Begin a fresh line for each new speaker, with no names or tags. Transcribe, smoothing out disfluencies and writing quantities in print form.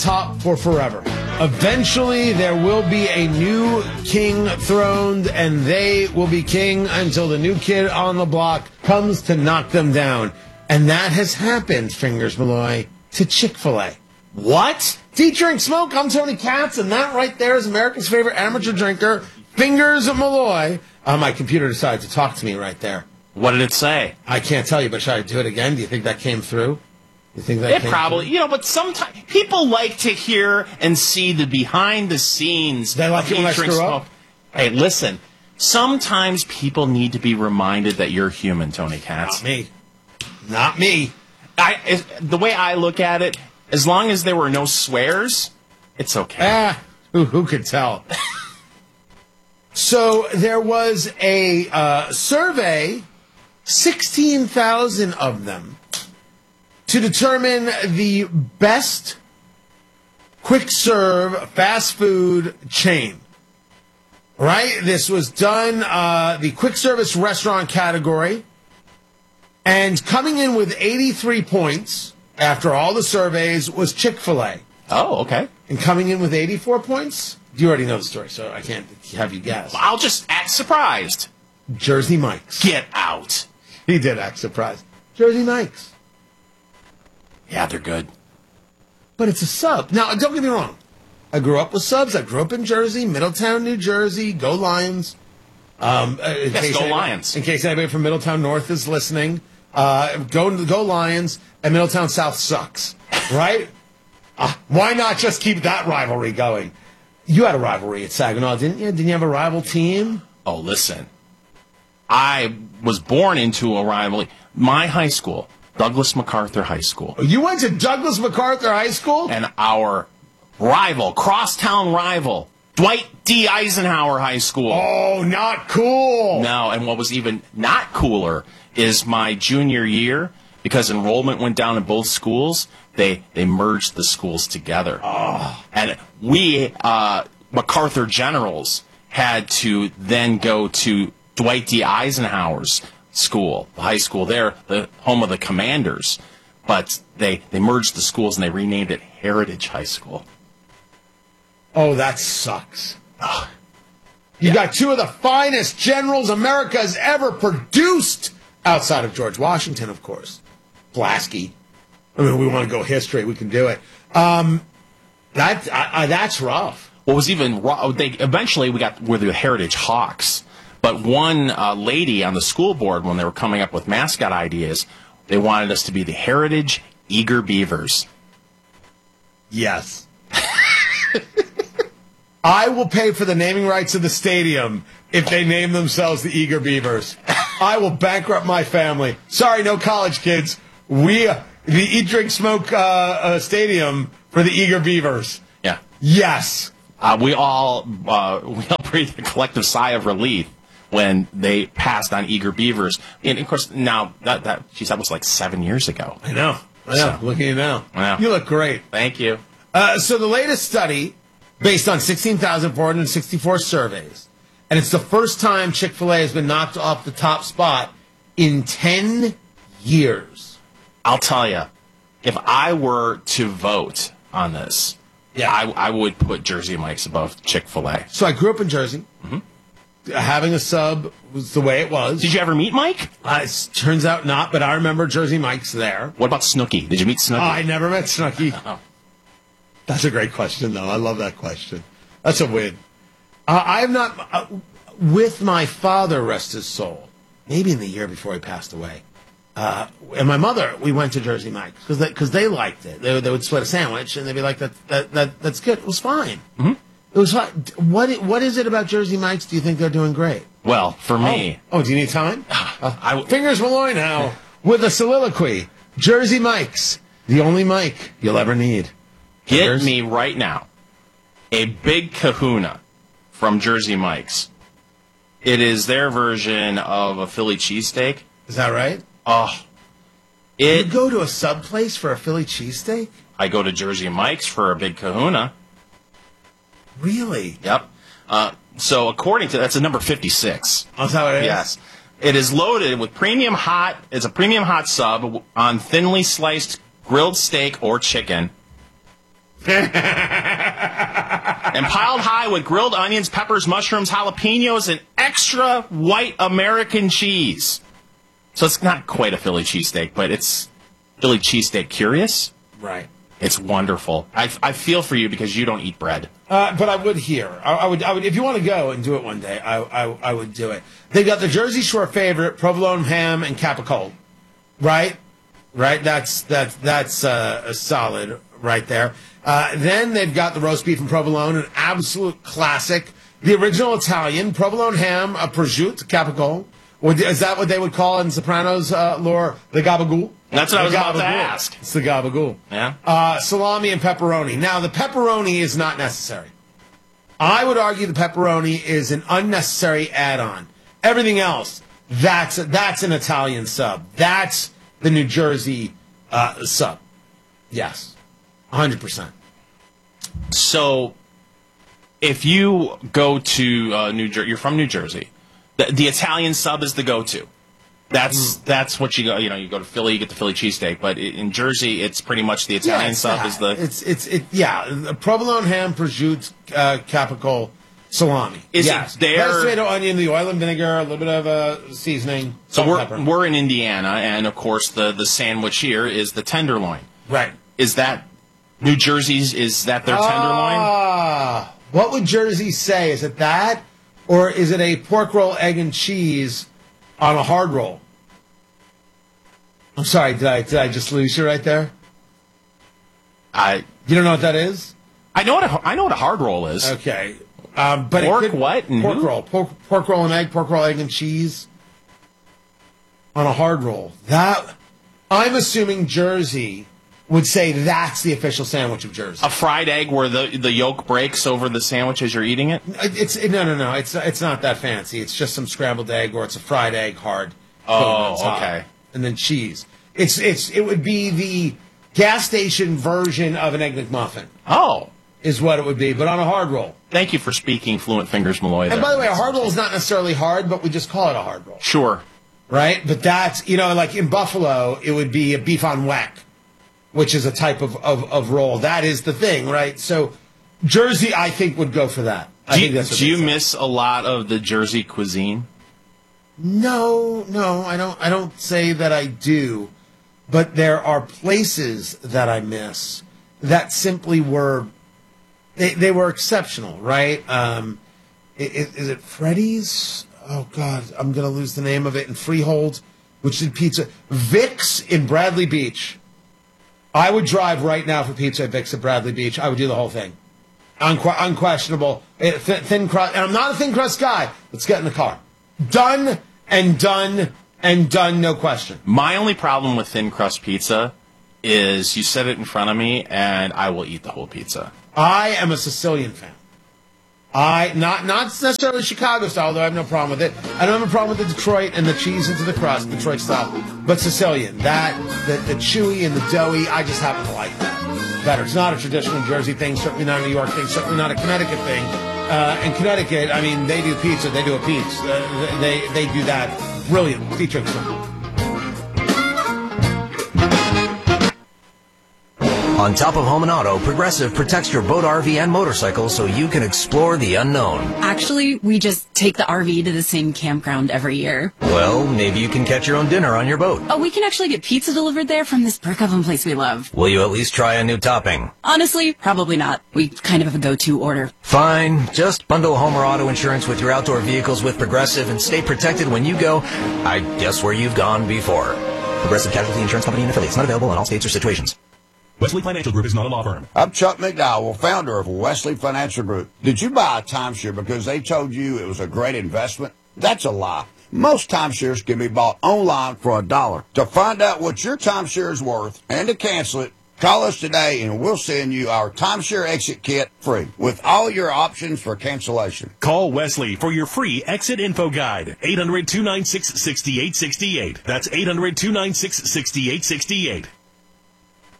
top for forever. Eventually, there will be a new king throned, and they will be king until the new kid on the block comes to knock them down. And that has happened, Fingers Malloy, to Chick-fil-A.
What?
Eat, Drink, Smoke. I'm Tony Katz, and that right there is America's favorite amateur drinker, Fingers Malloy. My computer decided to talk to me right there.
What did it say?
I can't tell you, but should I do it again? Do you think that came through? You think that
It probably, but sometimes people like to hear and see the behind the scenes.
They like it when I screw up?
Hey, listen. Sometimes people need to be reminded that you're human, Tony Katz.
Not me.
The way I look at it, as long as there were no swears, it's okay.
Who could tell? So there was a survey, 16,000 of them, to determine the best quick-serve fast food chain. Right? This was done, the quick-service restaurant category, and coming in with 83 points after all the surveys was Chick-fil-A.
Oh, okay.
And coming in with 84 points, you already know the story, so I can't have you guess.
I'll just act surprised.
Jersey Mike's.
Get out.
He did act surprised. Jersey Mike's.
Yeah, they're good.
But it's a sub. Now, don't get me wrong. I grew up with subs. I grew up in Jersey, Middletown, New Jersey. Go Lions.
Yes, go Lions.
In case anybody from Middletown North is listening, go Lions, and Middletown South sucks. Right? Why not just keep that rivalry going? You had a rivalry at Saginaw, didn't you? Didn't you have a rival team?
Oh, listen. I was born into a rivalry. My high school, Douglas MacArthur High School.
You went to Douglas MacArthur High School?
And our rival, crosstown rival, Dwight D. Eisenhower High School.
Oh, not cool.
No, and what was even not cooler is my junior year, because enrollment went down in both schools, they merged the schools together.
Oh.
And we, MacArthur Generals, had to then go to Dwight D. Eisenhower's school, the high school there, the home of the Commanders. But they merged the schools and they renamed it Heritage High School.
Oh, that sucks. You got two of the finest generals America has ever produced, outside of George Washington, of course. Pulaski. I mean, we want to go history. We can do it. That's rough.
What was even rough, eventually we're the Heritage Hawks. But one lady on the school board, when they were coming up with mascot ideas, they wanted us to be the Heritage Eager Beavers.
Yes. I will pay for the naming rights of the stadium if they name themselves the Eager Beavers. I will bankrupt my family. Sorry, no college kids. The Eat, Drink, Smoke stadium for the Eager Beavers.
Yeah.
Yes.
We all breathed a collective sigh of relief when they passed on Eager Beavers. And, of course, now, that was like 7 years ago.
I know.
So,
look at you now.
Yeah.
You look great.
Thank you.
So the latest study, based on 16,464 surveys, and it's the first time Chick-fil-A has been knocked off the top spot in 10 years.
I'll tell you, if I were to vote on this, I would put Jersey Mike's above Chick-fil-A.
So I grew up in Jersey. Mm-hmm. Having a sub was the way it was.
Did you ever meet Mike?
It turns out not, but I remember Jersey Mike's there.
What about Snooki? Did you meet Snooki?
I never met Snooki. Oh. That's a great question, though. I love that question. That's a win. I have not, with my father, rest his soul, maybe in the year before he passed away, and my mother, we went to Jersey Mike's because they liked it. They would split a sandwich, and they'd be like, that's good. It was fine.
Mm-hmm.
It was fine. What is it about Jersey Mike's do you think they're doing great?
Well, for me...
Oh, do you need time? Fingers Malloy now with a soliloquy. Jersey Mike's, the only Mike you'll ever need.
Get me right now a Big Kahuna from Jersey Mike's. It is their version of a Philly cheesesteak.
Is that right?
Oh.
You go to a sub place for a Philly cheesesteak?
I go to Jersey Mike's for a Big Kahuna.
Really?
Yep. So according to that's a number 56.
Oh, is that what it is?
Yes. It is loaded with premium hot. It's a premium hot sub on thinly sliced grilled steak or chicken. And piled high with grilled onions, peppers, mushrooms, jalapenos, and extra white American cheese. So it's not quite a Philly cheesesteak, but it's Philly cheesesteak curious.
Right.
It's wonderful. I feel for you because you don't eat bread.
But I would here. I would. If you want to go and do it one day, I would do it. They've got the Jersey Shore favorite, provolone ham and capicola. Right. That's a solid right there. Then they've got the roast beef and provolone, an absolute classic. The original Italian provolone ham, a prosciutto, capicola. Is that what they would call in Sopranos lore? The gabagool?
That's what I was about to ask.
It's the gabagool.
Yeah.
Salami and pepperoni. Now, the pepperoni is not necessary. I would argue the pepperoni is an unnecessary add-on. Everything else, that's an Italian sub. That's the New Jersey sub. Yes. 100%.
So, if you go to New Jersey, you're from New Jersey, the Italian sub is the go-to. That's what you go. You know, you go to Philly, you get the Philly cheesesteak. But in Jersey, it's pretty much the Italian sub is the.
The provolone ham, prosciutto, capicola, salami.
Is
yes.
it there?
Lettuce, tomato, onion, the oil and vinegar, a little bit of seasoning.
So
pepper.
we're in Indiana, and of course the sandwich here is the tenderloin.
Right.
Is that New Jersey's? Is that their tenderloin?
What would Jersey say? Is it that, or is it a pork roll, egg and cheese on a hard roll? I'm sorry, did I just lose you right there? You don't know what that is?
I know what a hard roll is.
Okay, but
pork what?
Pork roll, pork roll and egg, pork roll, egg and cheese on a hard roll. That I'm assuming Jersey would say that's the official sandwich of Jersey.
A fried egg where the yolk breaks over the sandwich as you're eating it?
No. It's not that fancy. It's just some scrambled egg, or it's a fried egg hard.
Oh, okay.
And then cheese. It would be the gas station version of an Egg McMuffin.
Oh.
Is what it would be, but on a hard roll.
Thank you for speaking fluent fingers Malloy there.
And by the way, a hard roll is not necessarily hard, but we just call it a hard roll.
Sure.
Right? But that's, like in Buffalo, it would be a beef on whack, which is a type of roll. That is the thing, right? So Jersey, I think, would go for that.
Do you miss a lot of the Jersey cuisine?
No, I don't say that I do, but there are places that I miss that simply were they were exceptional, right? Is it Freddy's? Oh God, I'm gonna lose the name of it. In Freehold, which did pizza. Vic's in Bradley Beach. I would drive right now for pizza at Vic's at Bradley Beach. I would do the whole thing. Unquestionable. Thin crust. And I'm not a thin crust guy. Let's get in the car. Done and done and done, no question.
My only problem with thin crust pizza is you set it in front of me and I will eat the whole pizza.
I am a Sicilian fan. Not necessarily Chicago style, although I have no problem with it. I don't have a problem with the Detroit and the cheese into the crust, Detroit style. But Sicilian, the chewy and the doughy, I just happen to like that better. It's not a traditional Jersey thing, certainly not a New York thing, certainly not a Connecticut thing. In Connecticut, I mean, they do pizza, they do a pizza. They do that. Brilliant. Featuring some.
On top of home and auto, Progressive protects your boat, RV, and motorcycle so you can explore the unknown.
Actually, we just take the RV to the same campground every year.
Well, maybe you can catch your own dinner on your boat.
Oh, we can actually get pizza delivered there from this brick oven place we love.
Will you at least try a new topping?
Honestly, probably not. We kind of have a go-to order.
Fine. Just bundle home or auto insurance with your outdoor vehicles with Progressive and stay protected when you go, I guess, where you've gone before. Progressive Casualty Insurance Company and affiliates. Not available in all states or situations.
Wesley Financial Group is not a law firm.
I'm Chuck McDowell, founder of Wesley Financial Group. Did you buy a timeshare because they told you it was a great investment? That's a lie. Most timeshares can be bought online for $1. To find out what your timeshare is worth and to cancel it, call us today and we'll send you our timeshare exit kit free with all your options for cancellation.
Call Wesley for your free exit info guide. 800-296-6868. That's 800-296-6868.